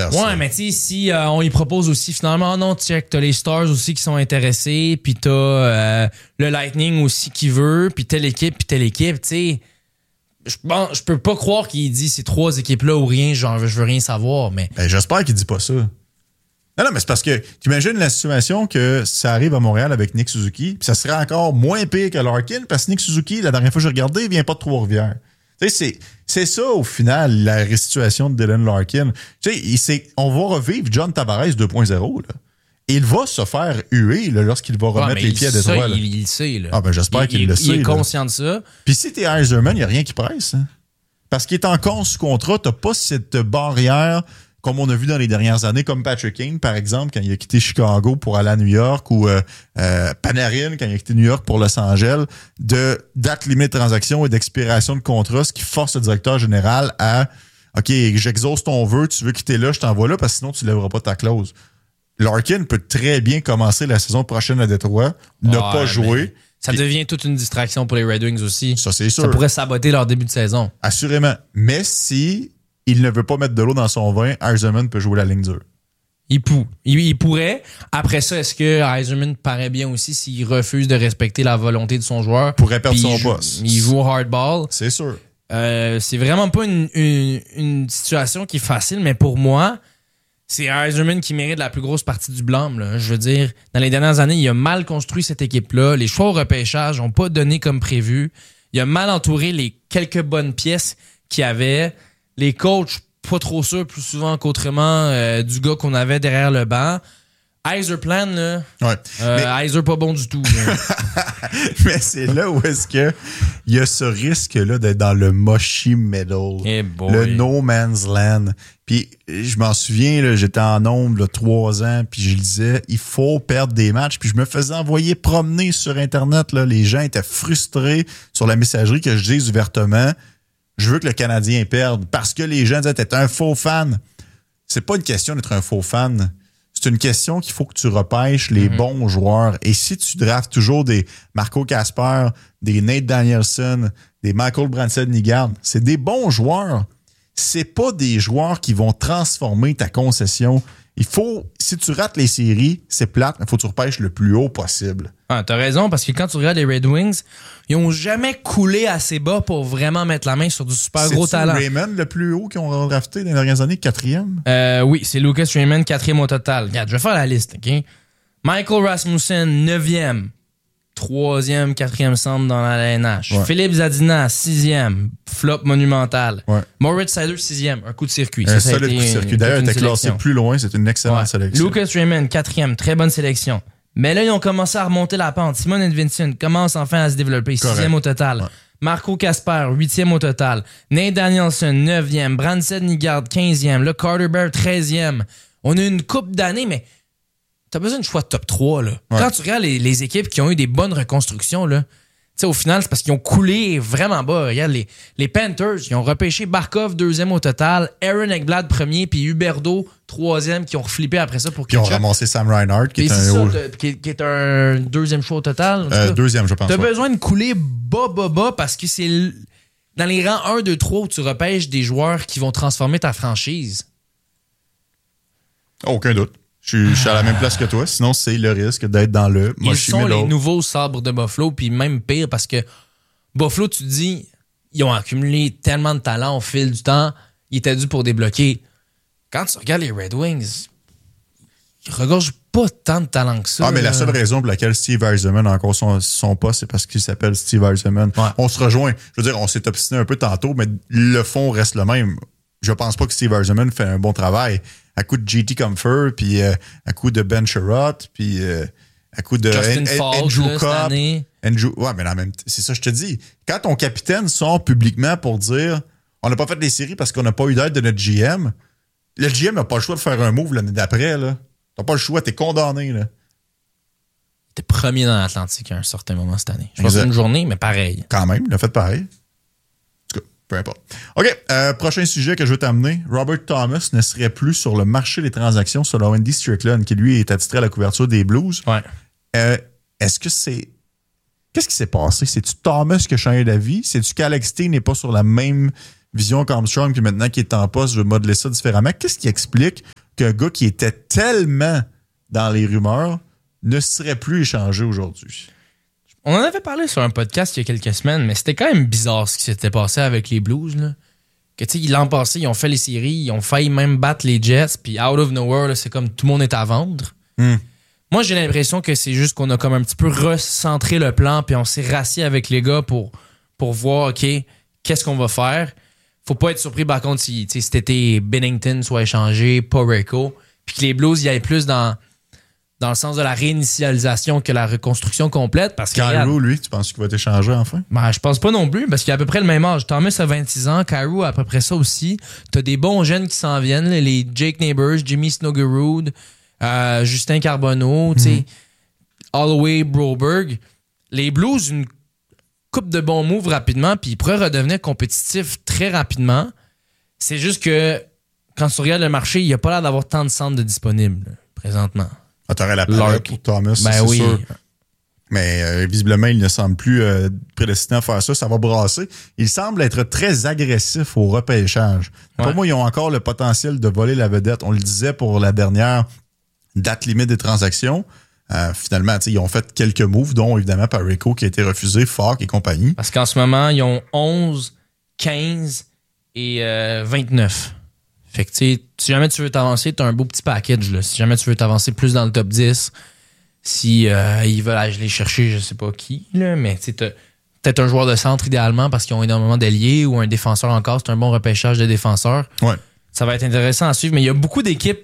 controverse. Ouais, mais tu sais, si on y propose aussi finalement, non, check, t'as les Stars aussi qui sont intéressés, puis t'as le Lightning aussi qui veut, puis telle équipe, tu sais. Je peux pas croire qu'il dit ces 3 équipes-là ou rien, genre je veux rien savoir, mais... Ben, j'espère qu'il dit pas ça. Non, mais c'est parce que t'imagines la situation que ça arrive à Montréal avec Nick Suzuki, puis ça serait encore moins pire que Larkin, parce que Nick Suzuki, la dernière fois que j'ai regardé, il vient pas de Trois-Rivières. Tu sais, c'est ça, au final, la situation de Dylan Larkin. Tu sais, on va revivre John Tavares 2.0, là. Il va se faire huer là, lorsqu'il va remettre les pieds à Détroit. Il le sait. Là. Ah ben j'espère qu'il le sait. Il est conscient de ça. Puis si t'es Yzerman, il n'y a rien qui presse. Hein? Parce qu'il est encore sous contrat, t'as pas cette barrière comme on a vu dans les dernières années, comme Patrick Kane, par exemple, quand il a quitté Chicago pour aller à New York, ou Panarin, quand il a quitté New York pour Los Angeles, de date limite de transaction et d'expiration de contrat, ce qui force le directeur général à « OK, j'exauce ton vœu, tu veux quitter là, je t'envoie là, parce que sinon tu ne lèveras pas ta clause. » Larkin peut très bien commencer la saison prochaine à Détroit, ne pas jouer. Ça devient toute une distraction pour les Red Wings aussi. Ça, c'est sûr. Ça pourrait saboter leur début de saison. Assurément. Mais si il ne veut pas mettre de l'eau dans son vin, Yzerman peut jouer la ligne dure. Il pourrait. Après ça, est-ce que Yzerman paraît bien aussi s'il refuse de respecter la volonté de son joueur? Il pourrait perdre son boss. Il joue au hardball. C'est sûr. C'est vraiment pas une situation qui est facile, mais pour moi, c'est Yzerman qui mérite la plus grosse partie du blâme. Là. Je veux dire, dans les dernières années, il a mal construit cette équipe-là. Les choix au repêchage n'ont pas donné comme prévu. Il a mal entouré les quelques bonnes pièces qu'il y avait. Les coachs, pas trop sûrs, plus souvent qu'autrement, du gars qu'on avait derrière le banc. Yzerplan, là. Ouais. Yzer pas bon du tout. Mais c'est là où est-ce que il y a ce risque-là d'être dans le mushy middle. Hey le no man's land. Puis je m'en souviens, là, j'étais en nombre là, 3 ans, puis je disais, il faut perdre des matchs. Puis je me faisais envoyer promener sur Internet. Là, les gens étaient frustrés sur la messagerie que je dise ouvertement, je veux que le Canadien perde. Parce que les gens disaient, t'es un faux fan. C'est pas une question d'être un faux fan. C'est une question qu'il faut que tu repêches les bons joueurs. Et si tu draftes toujours des Marco Kasper, des Nate Danielson, des Michael Branson-Nygaard, c'est des bons joueurs. C'est pas des joueurs qui vont transformer ta concession. Il faut, si tu rates les séries, c'est plate, mais il faut que tu repêches le plus haut possible. Ah, t'as raison, parce que quand tu regardes les Red Wings, ils ont jamais coulé assez bas pour vraiment mettre la main sur du super gros talent. C'est Raymond le plus haut qu'ils ont drafté dans les dernières années, 4e? Oui, c'est Lucas Raymond, 4e au total. Regarde, je vais faire la liste, OK? Michael Rasmussen, 9e. 3e, 4e centre dans la LNH. Ouais. Philippe Zadina, 6e. Flop monumental. Ouais. Moritz Seider, 6e. Un coup de circuit. Un solide coup de circuit. D'ailleurs, il était classé plus loin. C'est une excellente sélection. Lucas Raymond, 4e. Très bonne sélection. Mais là, ils ont commencé à remonter la pente. Simon Edvinsson commence enfin à se développer. 6e au total. Ouais. Marco Kasper, 8e au total. Nate Danielson, 9e. Branson-Nygaard, 15e. Le Carter Bear, 13e. On a une coupe d'années, mais t'as besoin de choix de top 3. Là. Ouais. Quand tu regardes les équipes qui ont eu des bonnes reconstructions, là, au final, c'est parce qu'ils ont coulé vraiment bas. Regarde, les Panthers, ils ont repêché Barkov, 2e au total, Aaron Ekblad, 1er, puis Huberdeau, 3e, qui ont reflippé après ça pour Puis ils ont ramassé Sam Reinhart, qui est un 2e choix au total. 2e, je pense. T'as besoin de couler bas, parce que c'est dans les rangs 1, 2, 3 où tu repêches des joueurs qui vont transformer ta franchise. Aucun doute. Je suis à la même place que toi, sinon c'est le risque d'être dans le mushy middle. Ils sont les nouveaux sabres de Buffalo, puis même pire parce que Buffalo, tu te dis, ils ont accumulé tellement de talent au fil du temps, ils étaient dû pour débloquer. Quand tu regardes les Red Wings, ils regorgent pas tant de talent que ça. Ah, mais la seule raison pour laquelle Steve Yzerman a encore son poste, c'est parce qu'il s'appelle Steve Yzerman. Ouais. On se rejoint. Je veux dire, on s'est obstiné un peu tantôt, mais le fond reste le même. Je pense pas que Steve Yzerman fait un bon travail. À coup de JT Comfort, puis à coup de Ben Sherratt, puis à coup de Andrew Copp. Ouais, mais c'est ça que je te dis. Quand ton capitaine sort publiquement pour dire on n'a pas fait les séries parce qu'on n'a pas eu d'aide de notre GM, le GM n'a pas le choix de faire un move l'année d'après. Là. T'as pas le choix, t'es condamné. Là. T'es premier dans l'Atlantique à un certain moment cette année. Je pense que c'est une journée, mais pareil. Quand même, il a fait pareil. Peu importe. OK, prochain sujet que je veux t'amener. Robert Thomas ne serait plus sur le marché des transactions selon Andy Strickland, qui lui est attitré à la couverture des Blues. Ouais. Est-ce que c'est... Qu'est-ce qui s'est passé? C'est-tu Thomas qui a changé d'avis? C'est-tu qu'Alex T n'est pas sur la même vision qu'Armstrong, puis maintenant qu'il est en poste, je veux modeler ça différemment. Qu'est-ce qui explique qu'un gars qui était tellement dans les rumeurs ne serait plus échangé aujourd'hui? On en avait parlé sur un podcast il y a quelques semaines, mais c'était quand même bizarre ce qui s'était passé avec les Blues, là. Que, tu sais, l'an passé, ils ont fait les séries, ils ont failli même battre les Jets, puis out of nowhere, là, c'est comme tout le monde est à vendre. Moi, j'ai l'impression que c'est juste qu'on a comme un petit peu recentré le plan, puis on s'est rassis avec les gars pour voir, OK, qu'est-ce qu'on va faire. Faut pas être surpris, par contre, si cet été Binnington soit échangé, pas Rico, puis que les Blues y aillent plus dans le sens de la réinitialisation que la reconstruction complète. Parce que Kyrou, lui, tu penses qu'il va être échangé enfin? Ben, je pense pas non plus, parce qu'il a à peu près le même âge. Thomas a 26 ans, Kyrou a à peu près ça aussi. T'as des bons jeunes qui s'en viennent, là, les Jake Neighbors, Jimmy Snuggerud, Justin Carbonneau, tu sais, Holloway, Broberg. Les Blues, une coupe de bons moves rapidement, puis ils pourraient redevenir compétitifs très rapidement. C'est juste que quand tu regardes le marché, il n'y a pas l'air d'avoir tant de centres de disponibles là, présentement. Ah, t'aurais la palette pour Thomas, ben c'est oui. sûr. Mais visiblement, il ne semble plus prédestiné à faire ça. Ça va brasser. Il semble être très agressif au repêchage. Ouais. Pour moi, ils ont encore le potentiel de voler la vedette. On le disait pour la dernière date limite des transactions. Finalement, ils ont fait quelques moves, dont évidemment Parayko qui a été refusé, Falk et compagnie. Parce qu'en ce moment, ils ont 11, 15 et 29. Fait que, si jamais tu veux t'avancer, t'as un beau petit package, là. Si jamais tu veux t'avancer plus dans le top 10, si ils veulent aller chercher, je sais pas qui, là, mais tu sais, peut-être un joueur de centre idéalement parce qu'ils ont énormément d'ailiers ou un défenseur encore, c'est un bon repêchage de défenseurs. Ouais. Ça va être intéressant à suivre, mais il y a beaucoup d'équipes.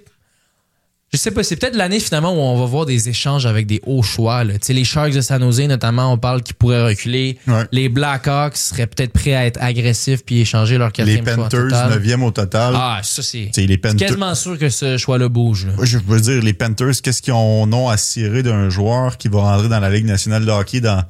Je sais pas, c'est peut-être l'année finalement où on va voir des échanges avec des hauts choix. Tu sais, les Sharks de San Jose, notamment, on parle qu'ils pourraient reculer. Ouais. Les Blackhawks seraient peut-être prêts à être agressifs puis échanger leur quatrième choix. Les Panthers, 9e au total. Ah, ça, c'est quasiment sûr que ce choix-là bouge. Là. Je veux dire, les Panthers, qu'est-ce qu'ils ont à cirer d'un joueur qui va rentrer dans la Ligue nationale de hockey dans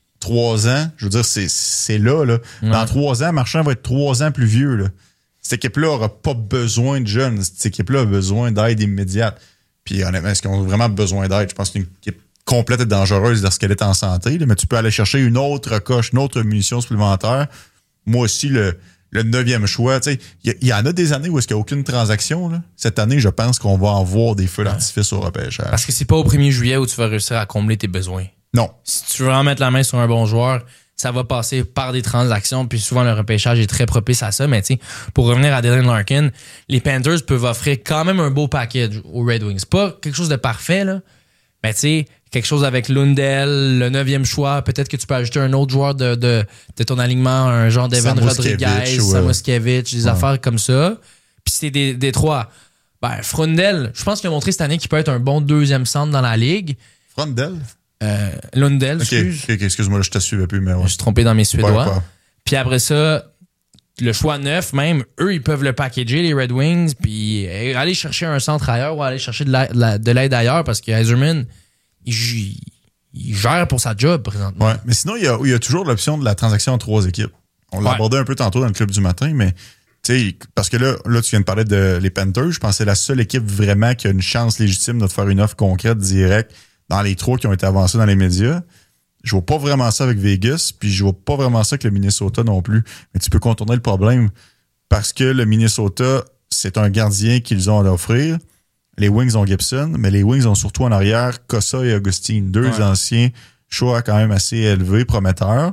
3 ans? Je veux dire, c'est là. Ouais. Dans 3 ans, Marchand va être 3 ans plus vieux. Là. Cette équipe-là n'aura pas besoin de jeunes. Cette équipe-là a besoin d'aide immédiate. Puis honnêtement, est-ce qu'ils ont vraiment besoin d'aide? Je pense qu'une équipe complète et dangereuse lorsqu'elle est en santé. Là, mais tu peux aller chercher une autre coche, une autre munition supplémentaire. Moi aussi, le 9e choix. Il y en a des années où est-ce qu'il n'y a aucune transaction. Là. Cette année, je pense qu'on va en voir des feux d'artifice au repêchage. Parce que c'est pas au 1er juillet où tu vas réussir à combler tes besoins. Non. Si tu veux en mettre la main sur un bon joueur, ça va passer par des transactions, puis souvent le repêchage est très propice à ça. Mais tu sais, pour revenir à Dylan Larkin, les Panthers peuvent offrir quand même un beau package aux Red Wings. Pas quelque chose de parfait, là, mais tu sais, quelque chose avec Lundell, le 9e choix. Peut-être que tu peux ajouter un autre joueur de ton alignement, un genre d'Evan Rodriguez, Samoskevich, des affaires comme ça. Puis c'est des trois. Ben, Frundell, je pense qu'il a montré cette année qu'il peut être un bon 2e centre dans la ligue. Frundell? Lundell, excuse-moi, là, je te suivais plus, mais ouais. Je suis trompé dans mes Suédois. Ouais. Puis après ça, le choix 9, même, eux, ils peuvent le packager, les Red Wings, puis aller chercher un centre ailleurs ou aller chercher de l'aide ailleurs parce que Yzerman, il gère pour sa job présentement. Ouais, mais sinon, il y a toujours l'option de la transaction en 3 équipes. On l'a abordé un peu tantôt dans le club du matin, mais tu sais, parce que là, tu viens de parler de les Panthers. Je pense que c'est la seule équipe vraiment qui a une chance légitime de te faire une offre concrète, directe, dans les 3 qui ont été avancés dans les médias. Je vois pas vraiment ça avec Vegas, puis je vois pas vraiment ça avec le Minnesota non plus. Mais tu peux contourner le problème parce que le Minnesota, c'est un gardien qu'ils ont à offrir. Les Wings ont Gibson, mais les Wings ont surtout en arrière Cossa et Augustine, 2 anciens choix quand même assez élevés, prometteurs.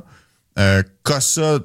Cossa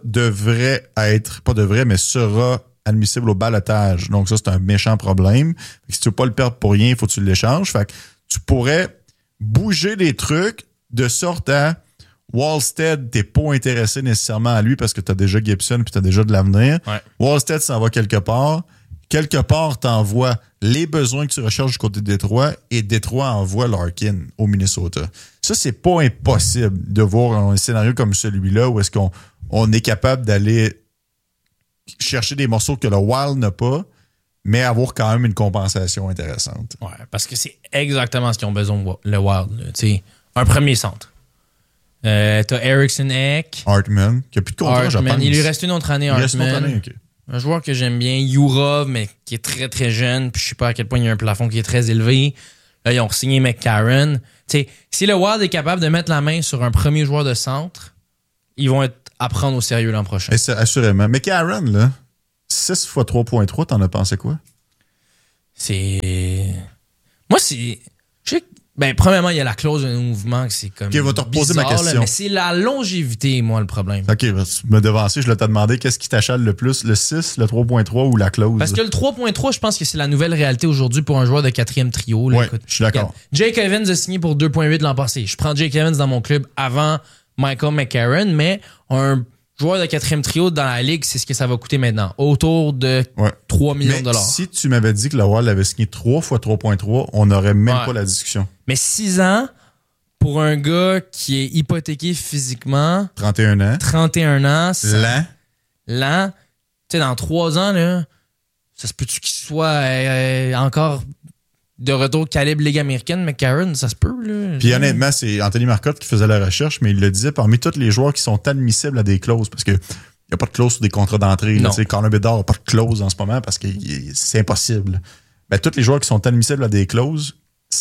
mais sera admissible au ballottage. Donc ça, c'est un méchant problème. Si tu veux pas le perdre pour rien, il faut que tu l'échanges. Fait que tu pourrais bouger les trucs de sorte à Wallstead, t'es pas intéressé nécessairement à lui parce que t'as déjà Gibson puis t'as déjà de l'avenir. Ouais. Wallstead s'en va quelque part. Quelque part, t'envoies les besoins que tu recherches du côté de Détroit et Détroit envoie Larkin au Minnesota. Ça, c'est pas impossible de voir un scénario comme celui-là où est-ce qu'on est capable d'aller chercher des morceaux que le Wild n'a pas, mais avoir quand même une compensation intéressante. Ouais, parce que c'est exactement ce qu'ils ont besoin, le Wild. T'sais, un premier centre. T'as Eriksson Ek. Hartman, qui a plus de contrat, je pense. Il lui reste une autre année, Hartman. Il reste une autre année, OK. Un joueur que j'aime bien, Yurov, mais qui est très, très jeune. Puis je sais pas à quel point il y a un plafond qui est très élevé. Là, ils ont signé McCarron. T'sais, si le Wild est capable de mettre la main sur un premier joueur de centre, ils vont être à prendre au sérieux l'an prochain. Et assurément. McCarron, là, 6 fois 3.3, t'en as pensé quoi? Moi, c'est... Je sais que... premièrement, il y a la clause de mouvement que c'est comme. OK, va te reposer ma question. Là, mais c'est la longévité, moi, le problème. OK, tu me devancer, je voulais te demander qu'est-ce qui t'achale le plus, le 6, le 3.3 ou la clause? Parce que le 3.3, je pense que c'est la nouvelle réalité aujourd'hui pour un joueur de 4e trio. Oui, je suis d'accord. Jake Evans a signé pour 2.8 l'an passé. Je prends Jake Evans dans mon club avant Michael McCarron, mais un joueur de 4e trio dans la ligue, c'est ce que ça va coûter maintenant. Autour de 3 millions de dollars. Si tu m'avais dit que le Wild avait signé 3 fois 3.3, on n'aurait même pas la discussion. Mais 6 ans pour un gars qui est hypothéqué physiquement. 31 ans. 31 ans. Lent. Tu sais, dans 3 ans, là, ça se peut-tu qu'il soit encore de retour calibre Ligue américaine, McCarron, ça se peut, là. Puis honnêtement, c'est Anthony Marcotte qui faisait la recherche, mais il le disait parmi tous les joueurs qui sont admissibles à des clauses, parce que il n'y a pas de clause sur des contrats d'entrée. Connor Bedard n'a pas de clause en ce moment parce que c'est impossible. Ben, tous les joueurs qui sont admissibles à des clauses,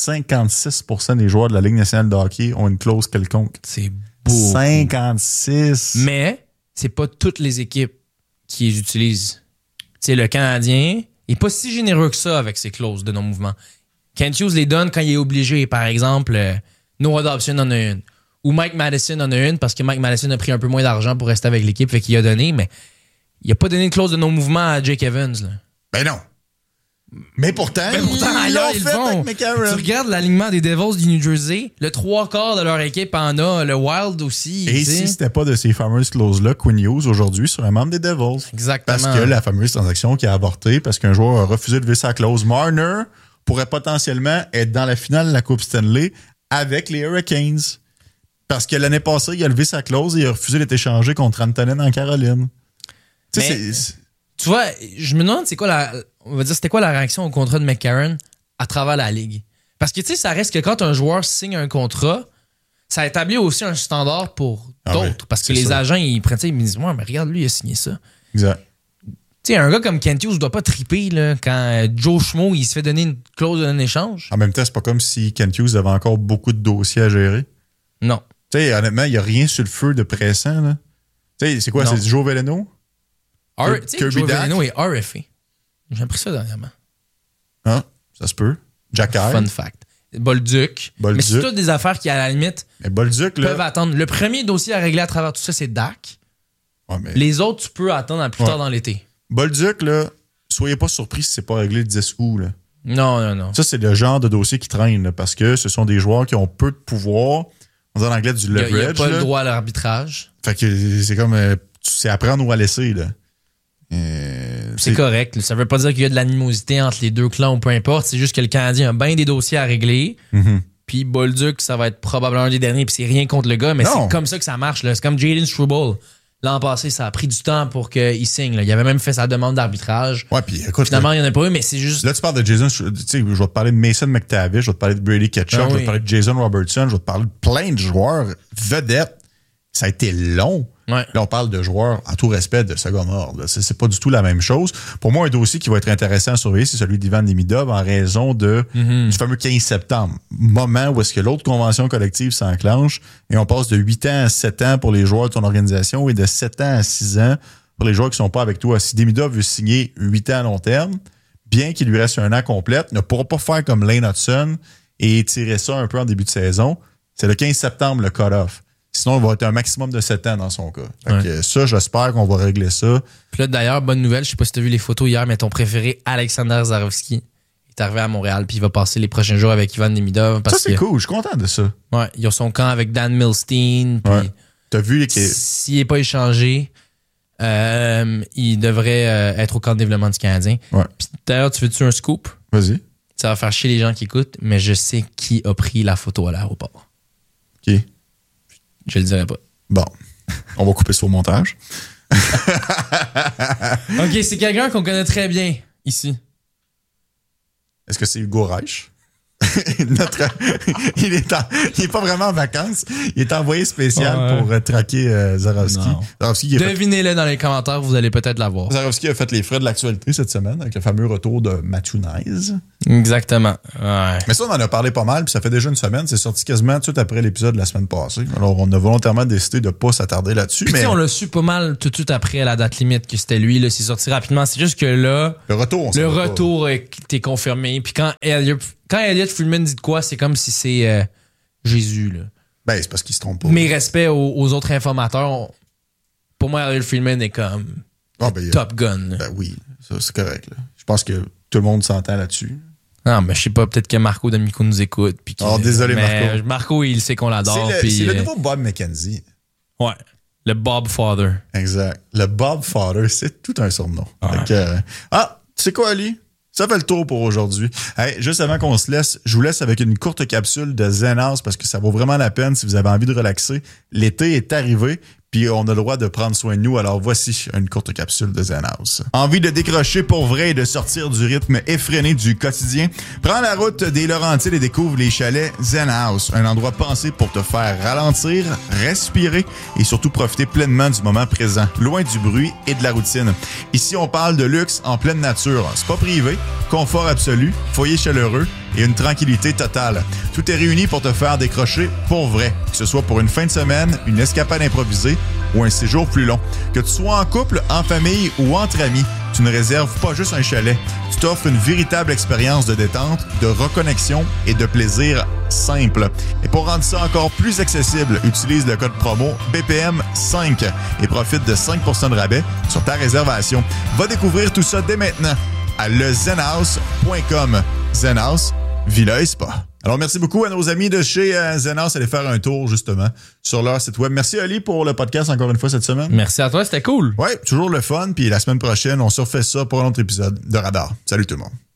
56% des joueurs de la Ligue nationale de hockey ont une clause quelconque. C'est beau. 56. Mais c'est pas toutes les équipes qui les utilisent. Tu sais, le Canadien n'est pas si généreux que ça avec ses clauses de non-mouvement. Kent Hughes les donne quand il est obligé. Par exemple, Noah Dobson en a une. Ou Mike Madison en a une parce que Mike Madison a pris un peu moins d'argent pour rester avec l'équipe, fait qu'il a donné, mais il n'a pas donné de clause de non-mouvement à Jake Evans. Là. Ben non. Mais pourtant ils l'ont fait avec McCarron. Tu regardes l'alignement des Devils du New Jersey, le 3/4 de leur équipe en a, le Wild aussi. Et si c'était pas de ces fameuses clauses-là, Quinn Hughes aujourd'hui serait un membre des Devils. Exactement. Parce que la fameuse transaction qui a avorté parce qu'un joueur a refusé de lever sa clause. Marner pourrait potentiellement être dans la finale de la Coupe Stanley avec les Hurricanes. Parce que l'année passée, il a levé sa clause et il a refusé d'être échangé contre Rantanen en Caroline. Tu vois, je me demande c'était quoi la réaction au contrat de McCarron à travers la Ligue. Parce que tu sais, ça reste que quand un joueur signe un contrat, ça établit aussi un standard pour d'autres. Oui, parce que les agents, ils prennent ça, ils me disent, ouais, mais regarde, lui, il a signé ça. Exact. Tu sais, un gars comme Kent Hughes ne doit pas triper là, quand Joe Schmo il se fait donner une clause d'un échange. En même temps, c'est pas comme si Kent Hughes avait encore beaucoup de dossiers à gérer. Non. Tu sais, honnêtement, il n'y a rien sur le feu de pressant. Là. Tu sais, c'est quoi? C'est Joe Veleno? Joe Veleno est RFA. J'ai appris ça dernièrement. Ah, ça se peut. Jack High. Fun fact. Bolduc. Mais c'est toutes des affaires qui, à la limite, peuvent attendre. Le premier dossier à régler à travers tout ça, c'est Dak. Ouais, mais... Les autres, tu peux attendre plus tard dans l'été. Bolduc, là, soyez pas surpris si c'est pas réglé le 10 août. Là. Non. Ça, c'est le genre de dossier qui traîne là, parce que ce sont des joueurs qui ont peu de pouvoir. On dit en anglais du leverage. Il n'y a pas le droit à l'arbitrage. Fait que c'est comme... c'est à prendre ou à laisser, là. C'est correct. Ça veut pas dire qu'il y a de l'animosité entre les deux clans ou peu importe. C'est juste que le Canadien a bien des dossiers à régler. Mm-hmm. Puis Bolduc, ça va être probablement un des derniers. Puis c'est rien contre le gars, mais c'est comme ça que ça marche. Là. C'est comme Jalen Struble. L'an passé, ça a pris du temps pour qu'il signe. Là. Il avait même fait sa demande d'arbitrage. Ouais, puis écoute. Finalement, il n'y en a pas eu, mais c'est juste. Là, tu parles de Jason. Tu sais, je vais te parler de Mason McTavish, je vais te parler de Brady Ketchuk, je vais te parler de Jason Robertson, je vais te parler de plein de joueurs vedettes. Ça a été long. Ouais. Là, on parle de joueurs, en tout respect, de second ordre. C'est pas du tout la même chose. Pour moi, un dossier qui va être intéressant à surveiller, c'est celui d'Ivan Demidov en raison du fameux 15 septembre. Moment où est-ce que l'autre convention collective s'enclenche et on passe de 8 ans à 7 ans pour les joueurs de ton organisation et de 7 ans à 6 ans pour les joueurs qui sont pas avec toi. Si Demidov veut signer 8 ans à long terme, bien qu'il lui reste un an complet, ne pourra pas faire comme Lane Hudson et tirer ça un peu en début de saison. C'est le 15 septembre le cut-off. Sinon, il va être un maximum de 7 ans dans son cas. Fait que ça, j'espère qu'on va régler ça. Puis là, d'ailleurs, bonne nouvelle, je sais pas si tu as vu les photos hier, mais ton préféré, Alexander Zarovski, est arrivé à Montréal, puis il va passer les prochains jours avec Ivan Demidov. Ça, c'est cool, je suis content de ça. Ouais, ils ont son camp avec Dan Milstein. Puis t'as vu s'il n'est pas échangé, il devrait être au camp de développement du Canadien. Ouais. Puis d'ailleurs, tu veux-tu un scoop? Vas-y. Ça va faire chier les gens qui écoutent, mais je sais qui a pris la photo à l'aéroport. OK. Je le dirai pas. Bon, on va couper ça au montage. OK, c'est quelqu'un qu'on connaît très bien ici. Est-ce que c'est Hugo Reich? il est pas vraiment en vacances. Il est envoyé spécial pour traquer Zarowski. Devinez-le dans les commentaires, vous allez peut-être l'avoir. Zarowski a fait les frais de l'actualité cette semaine avec le fameux retour de Matthew Nyes. Exactement. Ouais. Mais ça, on en a parlé pas mal, puis ça fait déjà une semaine. C'est sorti quasiment tout de suite après l'épisode de la semaine passée. Alors, on a volontairement décidé de pas s'attarder là-dessus. Puis on l'a su pas mal tout de suite après la date limite que c'était lui. Là, c'est sorti rapidement. C'est juste que là, le retour était confirmé. Puis quand Elliot Friedman dit de quoi, c'est comme si c'est Jésus. Là. Ben, c'est parce qu'il se trompe pas. Mes respects aux autres informateurs. Pour moi, Elliot Friedman est comme Top Gun. Ben oui, ça c'est correct. Là. Je pense que tout le monde s'entend là-dessus. Non, mais je sais pas, peut-être que Marco D'Amico nous écoute. Puis désolé, Marco. Marco, il sait qu'on l'adore. C'est le nouveau Bob McKenzie. Ouais. Le Bob Father. Exact. Le Bob Father, c'est tout un surnom. Ouais. Tu sais quoi, Ali? Ça fait le tour pour aujourd'hui. Hey, juste avant qu'on se laisse, je vous laisse avec une courte capsule de Zen House parce que ça vaut vraiment la peine si vous avez envie de relaxer. L'été est arrivé. Puis on a le droit de prendre soin de nous, alors voici une courte capsule de Zen House. Envie de décrocher pour vrai et de sortir du rythme effréné du quotidien? Prends la route des Laurentides et découvre les chalets Zen House, un endroit pensé pour te faire ralentir, respirer et surtout profiter pleinement du moment présent, loin du bruit et de la routine. Ici, on parle de luxe en pleine nature. Spa privé, confort absolu, foyer chaleureux et une tranquillité totale. Tout est réuni pour te faire décrocher pour vrai, que ce soit pour une fin de semaine, une escapade improvisée ou un séjour plus long. Que tu sois en couple, en famille ou entre amis, tu ne réserves pas juste un chalet. Tu t'offres une véritable expérience de détente, de reconnexion et de plaisir simple. Et pour rendre ça encore plus accessible, utilise le code promo BPM5 et profite de 5% de rabais sur ta réservation. Va découvrir tout ça dès maintenant à lezenhouse.com. Zen House, Villa et Spa. Alors, merci beaucoup à nos amis de chez Zen House. Allez faire un tour, justement, sur leur site web. Merci, Ali, pour le podcast encore une fois cette semaine. Merci à toi, c'était cool. Ouais, toujours le fun. Puis la semaine prochaine, on se refait ça pour un autre épisode de Radar. Salut tout le monde.